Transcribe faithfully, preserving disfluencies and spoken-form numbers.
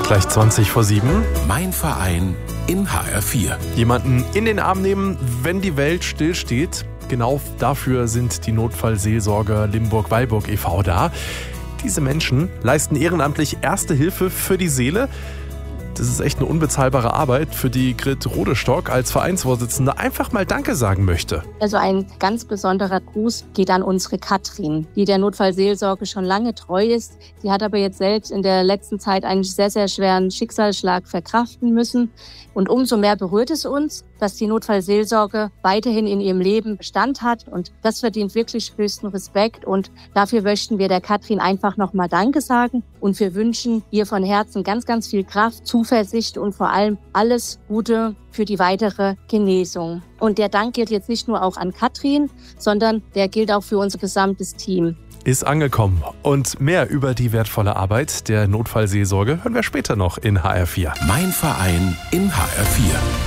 Gleich zwanzig vor sieben. Mein Verein in H R vier. Jemanden in den Arm nehmen, wenn die Welt stillsteht. Genau dafür sind die Notfallseelsorger Limburg-Weilburg e V da. Diese Menschen leisten ehrenamtlich Erste Hilfe für die Seele. Das ist echt eine unbezahlbare Arbeit, für die Grit Rodestock als Vereinsvorsitzende einfach mal Danke sagen möchte. Also ein ganz besonderer Gruß geht an unsere Katrin, die der Notfallseelsorge schon lange treu ist. Sie hat aber jetzt selbst in der letzten Zeit einen sehr, sehr schweren Schicksalsschlag verkraften müssen. Und umso mehr berührt es uns, dass die Notfallseelsorge weiterhin in ihrem Leben Bestand hat. Und das verdient wirklich höchsten Respekt. Und dafür möchten wir der Katrin einfach nochmal Danke sagen. Und wir wünschen ihr von Herzen ganz, ganz viel Kraft, Zuversicht und vor allem alles Gute für die weitere Genesung. Und der Dank gilt jetzt nicht nur auch an Katrin, sondern der gilt auch für unser gesamtes Team. Ist angekommen. Und mehr über die wertvolle Arbeit der Notfallseelsorge hören wir später noch in H R vier. Mein Verein in H R vier.